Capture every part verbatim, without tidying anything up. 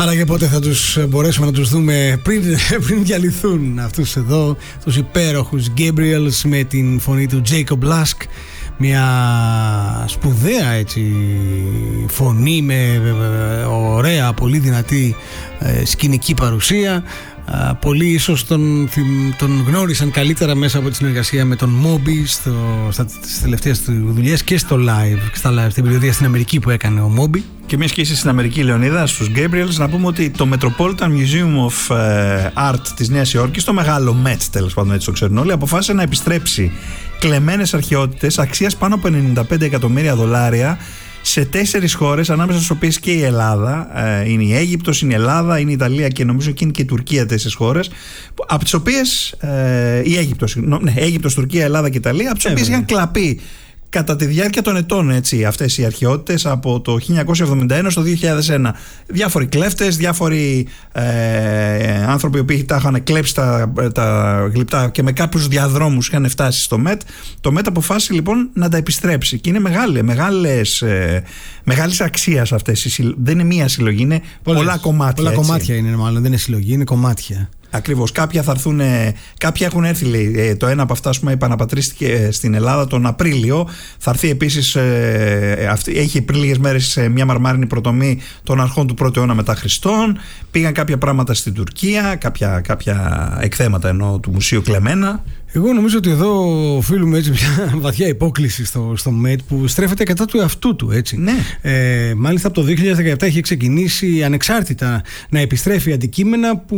Άραγε πότε θα τους μπορέσουμε να τους δούμε πριν, πριν διαλυθούν αυτούς εδώ, τους υπέροχους Gabriels με την φωνή του Jacob Lask. Μια σπουδαία έτσι φωνή με ωραία, πολύ δυνατή ε, σκηνική παρουσία. Uh, πολλοί ίσως τον, τον γνώρισαν καλύτερα μέσα από τη συνεργασία με τον Moby στο, στα, στις τελευταίες του δουλειές και στο live, στα live, στην περιοδία στην Αμερική που έκανε ο Moby. Και μια και είσαι στην Αμερική, Λεωνίδα, στους Gabriels, να πούμε ότι το Metropolitan Museum of Art της Νέας Υόρκης, το μεγάλο Met, τέλος πάντων έτσι το ξέρουν όλοι, αποφάσισε να επιστρέψει κλεμμένες αρχαιότητες αξίας πάνω από ενενήντα πέντε εκατομμύρια δολάρια σε τέσσερις χώρες, ανάμεσα στις οποίες και η Ελλάδα. Ε, είναι η Αίγυπτος, είναι η Ελλάδα, είναι η Ιταλία και νομίζω και είναι και η Τουρκία, τέσσερις χώρες. Από τις οποίες. Ε, η Αίγυπτος, ναι, Αίγυπτος, Τουρκία, Ελλάδα και Ιταλία, από τις οποίες είχαν κλαπεί κατά τη διάρκεια των ετών έτσι, αυτές οι αρχαιότητες από το χίλια εννιακόσια εβδομήντα ένα στο δύο χιλιάδες ένα. Διάφοροι κλέφτες, διάφοροι ε, άνθρωποι που τα είχαν κλέψει τα, τα γλυπτά και με κάποιους διαδρόμους είχαν φτάσει στο ΜΕΤ. Το ΜΕΤ αποφάσισε λοιπόν να τα επιστρέψει και είναι μεγάλες, μεγάλες, ε, μεγάλης αξίας αυτές. Δεν είναι μία συλλογή, είναι Πολλές, πολλά κομμάτια. Πολλά έτσι. κομμάτια είναι μάλλον, δεν είναι συλλογή, είναι κομμάτια. Ακριβώς. Κάποια θα έρθουν, κάποια έχουν έρθει, λέει. Το ένα από αυτά, ας πούμε, επαναπατρίστηκε στην Ελλάδα τον Απρίλιο. Θα έρθει επίσης, ε, αυτή, έχει πριν λίγες μέρες μια μαρμάρινη προτομή των αρχών του πρώτου αιώνα μετά Χριστόν. Πήγαν κάποια πράγματα στην Τουρκία, κάποια, κάποια εκθέματα ενώ του Μουσείου κλεμμένα. Εγώ νομίζω ότι εδώ οφείλουμε έτσι μια βαθιά υπόκληση στο, στο ΜΕΤ που στρέφεται κατά του εαυτού του, έτσι. Ναι. Ε, μάλιστα από το δύο χιλιάδες δεκαεπτά είχε ξεκινήσει ανεξάρτητα να επιστρέφει αντικείμενα που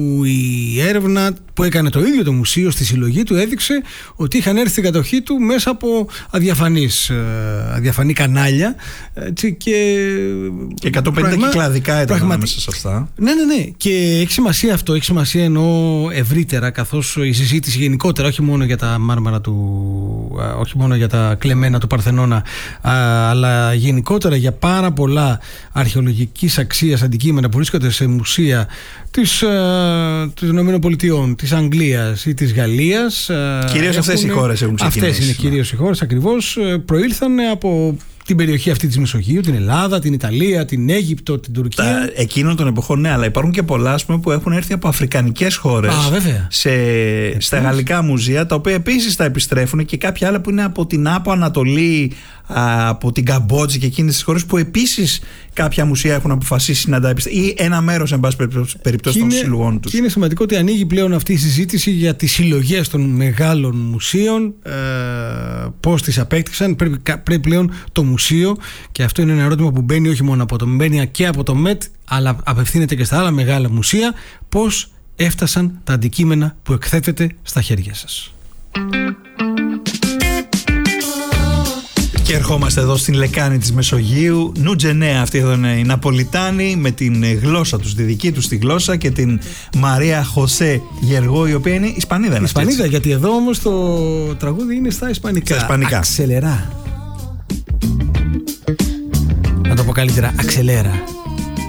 η έρευνα που έκανε το ίδιο το μουσείο στη συλλογή του έδειξε ότι είχαν έρθει στην κατοχή του μέσα από αδιαφανείς, αδιαφανή κανάλια, έτσι, και, και εκατόν πενήντα πράγμα, κυκλαδικά ήταν πράγματι... μέσα σε αυτά. Ναι, ναι, ναι. Και έχει σημασία αυτό, έχει σημασία εννοώ ευρύτερα, καθώς η συζήτηση γενικότερα, όχι μόνο για τα μάρμαρα του, όχι μόνο για τα κλεμμένα του Παρθενώνα, αλλά γενικότερα για πάρα πολλά αρχαιολογικής αξίας αντικείμενα που βρίσκονται σε μουσεία της, των ΗΠΑ, της Αγγλίας ή της Γαλλίας. Κυρίως αυτές οι χώρες έχουν ξεκινήσει. Αυτές είναι κυρίως οι χώρες, ακριβώς, προήλθαν από την περιοχή αυτή της Μεσογείου, την Ελλάδα, την Ιταλία, την Αίγυπτο, την Τουρκία. Τα, εκείνων των εποχών, ναι, αλλά υπάρχουν και πολλά, ας πούμε, που έχουν έρθει από αφρικανικές χώρες. Α, βέβαια. Σε, στα γαλλικά μουζεία, τα οποία επίσης τα επιστρέφουν, και κάποια άλλα που είναι από την Άπο Ανατολή, α, από την Καμπότζη και εκείνες τις χώρες που επίσης κάποια μουσεία έχουν αποφασίσει να τα επιστρέφουν, ή ένα μέρος, εν πάση περιπτώσει, των συλλογών τους. Και είναι σημαντικό ότι ανοίγει πλέον αυτή η συζήτηση για τις συλλογές των μεγάλων μουσείων, ε, πώς τις απέκτησαν. Πρέπει, πρέπει πλέον το μουσείο, και αυτό είναι ένα ερώτημα που μπαίνει όχι μόνο από το μπαίνει και από το ΜΕΤ, αλλά απευθύνεται και στα άλλα μεγάλα μουσεία, πώς έφτασαν τα αντικείμενα που εκθέτεται στα χέρια σας. Και ερχόμαστε εδώ στην λεκάνη της Μεσογείου. Νουτζενέα, αυτή εδώ είναι οι Ναπολιτάνοι με την γλώσσα τους, τη δική τους τη γλώσσα, και την Μαρία Χωσέ Γεργό, η οποία είναι Ισπανίδα. Είναι Ισπανίδα, έτσι. Γιατί εδώ όμως το τραγούδι είναι στα ισπανικά. Στα ισπανικά. Αξελερά. Να το πω καλύτερα, αξελέρα.